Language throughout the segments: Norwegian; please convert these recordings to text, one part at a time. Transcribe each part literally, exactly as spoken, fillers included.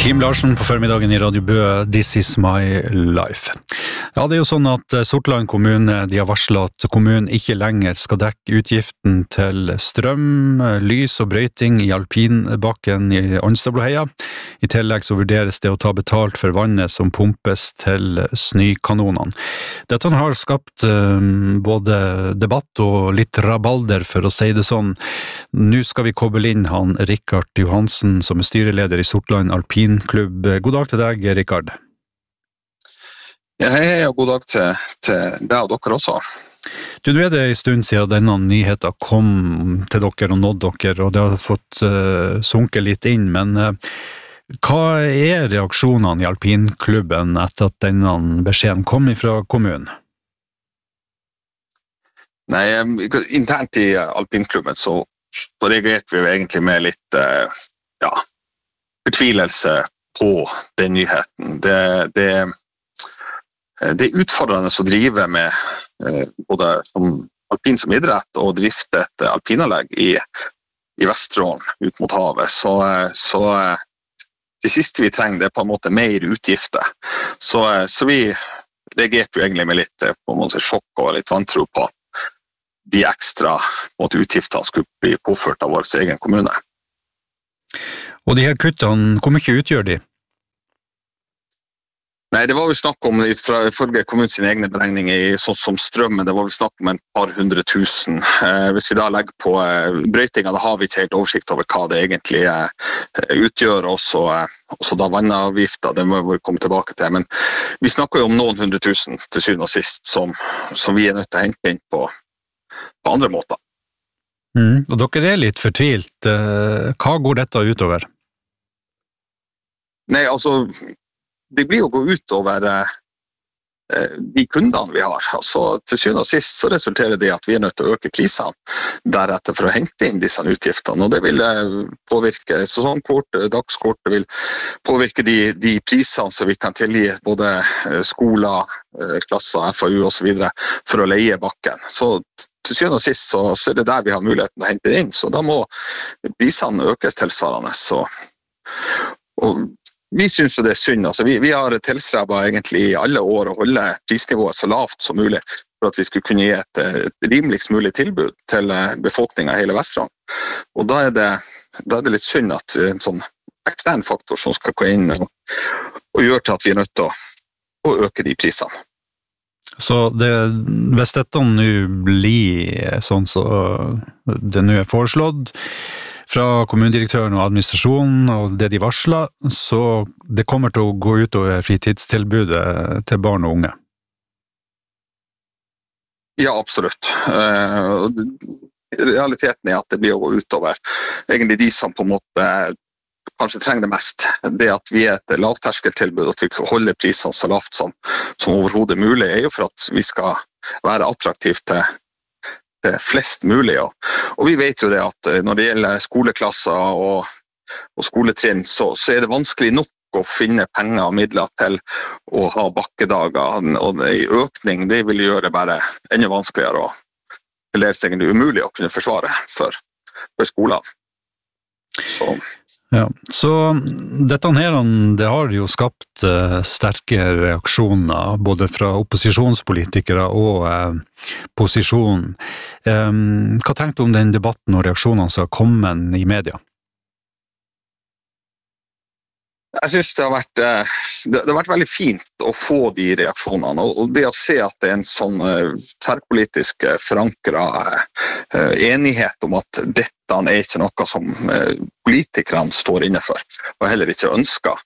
Kim Larsen på formiddagen i Radio Bø, This is my life. Ja, det er jo sånn at Sortland kommune, de har varslet at kommunen ikke lenger skal dekke utgiften til strøm, lys og brøyting i alpinbakken i Anstabloheia. I tillegg så vurderes det å ta betalt for vannet som pumpes til snøkanonene. Dette har skapt um, både debatt og litt rabalder, for å si det sånn. Nå skal vi koble inn han Rikard Johansen, som er styreleder i Sortland Alpin klubb. God dag til deg, Rikard. Ja, hei, og god dag til, til deg og dere også. Du, nå er det en stund siden denne nyheten kom til dere og nådde dere, og det har fått uh, sunket litt inn, men uh, hva er reaksjonene i alpinklubben etter at denne beskjeden kom fra kommunen? Nei, internt i alpinklubben så, så reagerte vi jo egentlig med litt uh, ja, fortvilelse på den nyheten. Det, det, det er utfordrende å drive med eh, både som alpin som idrett og drifte et alpinanlegg i, i Vesterålen ut mot havet. Så, så det siste vi trenger det er på en måte mer utgifter. Så, så vi reagerte jo egentlig med litt på en måte sjokk og litt vantro på at de ekstra måte, utgiftene skulle bli påført av vår egen kommune. Og de her kuttene, hvor mye utgjør de? Nei, det var vi snakk om fra forrige kommunens egne beregninger, sånn som strømmen, det var vi snakk om en par hundre tusen. Eh, hvis vi da legger på eh, brøytinga, da har vi ikke helt oversikt over hva det egentlig eh, utgjør, også, eh, også da vannavgifter, det må vi komme tilbake til. Men vi snakker jo om noen hundre tusen til syvende og sist, som, som vi er nødt til å hente inn på, på andre måter. Mm, og dere er litt fortvilt. Hva går dette utover? Nei, altså, det blir jo å gå utover eh, de kundene vi har. Altså, til syvende og sist så resulterer det at vi er nødt til å øke prisene deretter for å hente inn disse utgiftene. Og det vil eh, påvirke sesongkort, dagskort, det vil påvirke de, de prisene som vi kan tilgi både skoler, klasser, F A U og så videre for å leie bakken. Så til syvende og sist så, så er det der vi har muligheten til å hente inn, så da må prisene økes tilsvarende. Så, og vi synes jo det er synd. Altså, vi, vi har tilstrebet egentlig i alle år å holde prisnivået så lavt som mulig for at vi skulle kunne gi et, et rimeligst mulig tilbud til befolkningen i hele Vesterålen. Og da er, det, da er det litt synd at en sånn ekstern faktor som skal gå inn og, og gjøre til at vi er nødt til å, å øke de prisene. Så det, hvis dette nå blir sånn så det nå er foreslått fra kommunedirektøren og administrasjonen og det de varsler, så det kommer til å gå ut over fritidstilbudet til barn og unge? Ja, absolutt. Realiteten er at det blir å gå utover egentlig de som på en måte kanskje trenger det mest. Det at vi er et lavterskeltilbud, at vi holder prisene så lavt som, som overhodet mulig, er jo for at vi skal være attraktivt til, til flest mulig. Og, og vi vet jo det at når det gjelder skoleklasser og, og skoletrinn, så, så er det vanskelig nok å finne penger og midler til å ha bakkedager. Og en økning, det vil gjøre det bare enda vanskeligere og til dels egentlig umulig å kunne forsvare for, for skolene. Så... Ja, så dette her, det har jo skapt uh, sterke reaksjoner, både fra opposisjonspolitikere og uh, posisjon. Um, hva tenkte du om den debatten og reaksjonene som har kommet i media? Jeg synes det har vært, det har vært veldig fint å få de reaksjonene, og det å se at det er en sånn tverrpolitisk forankret enighet om at dette er ikke noe som politikerne står inne for, og heller ikke ønsker.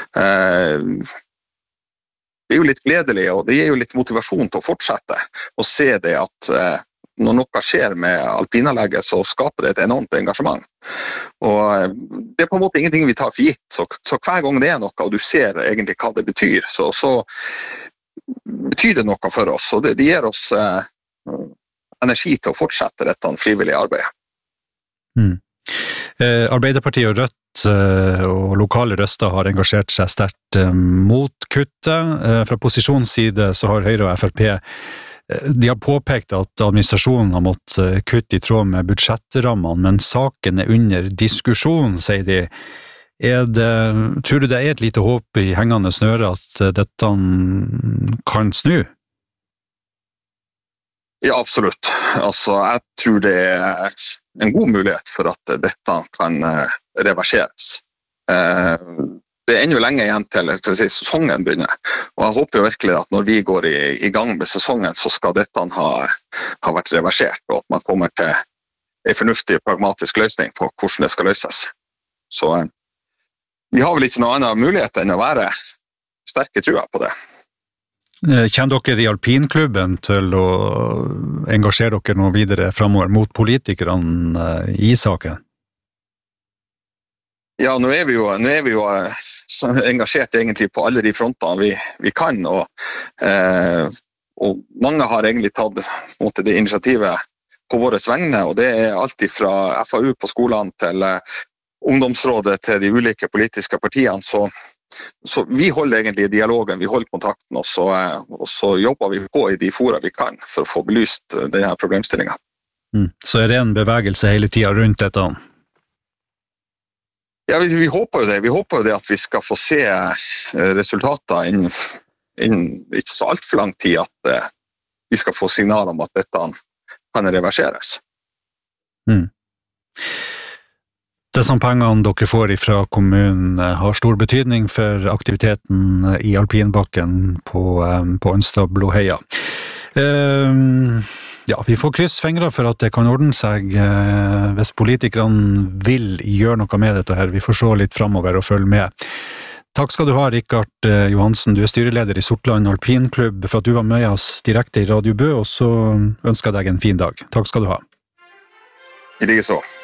Det er jo litt gledelig, og det gir jo litt motivasjon til å fortsette, og se det at når noe skjer med alpinanlegget, så skaper det et enormt engasjement. Og det er på en måte ingenting vi tar for gitt, så, så hver gang det er noe, og du ser egentlig hva det betyr, så, så betyr det noe for oss, og det, det gir oss eh, energi til å fortsette dette frivillige arbeidet. Mm. Eh, Arbeiderpartiet og Rødt eh, og lokale røster har engasjert seg sterkt eh, mot kuttet. Eh, fra posisjonens side så har Høyre og F R P De har påpekt at administrasjonen har måttet kutte i tråd med budsjettrammene, men saken er under diskusjon, sier de. Er det, tror du det er et lite håp i hengende snøre at dette kan snu? Ja, absolutt. Altså, jeg tror det er en god mulighet for at dette kan reverseres. Det er ennå lenge igjen til, til si, sesongen begynner, og jeg håper jo virkelig at når vi går i, i gang med sesongen, så skal dette ha, ha vært reversert, og at man kommer til en fornuftig, pragmatisk løsning på hvordan det skal løses. Så vi har vel ikke noe annen mulighet enn å være sterke trua på det. Kjenner dere i alpinklubben til å engasjere dere noe videre fremover mot politikerne i saken? Ja, nå er vi jo, nå er vi jo engasjert egentlig på alle de frontene vi, vi kan, og, eh, og mange har egentlig tatt mot det initiativet på våre vegne, og det er alt fra F A U på skolene til eh, ungdomsrådet til de ulike politiske partiene, så, så vi holder egentlig dialogen, vi holder kontakten, og så, og så jobber vi på i de fora vi kan for å få belyst denne problemstillingen. Mm. Så er det en bevegelse hele tiden rundt dette? Ja, vi, vi håper jo det. Vi håper jo det at vi skal få se resultater innen, innen ikke så alt for lang tid, at uh, vi skal få signaler om at dette kan reverseres. Mm. Disse pengene dere får fra kommunen har stor betydning for aktiviteten i alpinbakken på, på Ønstad-Blåheia. Uh, ja, vi får krysse fingre for at det kan ordne seg uh, hvis politikerne vil gjøre noe med dette her. Vi får se litt fremover og følge med. Takk skal du ha, Rikard uh, Johansen. Du er styreleder i Sortland Alpinklubb, for at du var med oss direkte i Radio Bø, og så ønsker jeg deg en fin dag. Takk skal du ha. I like så.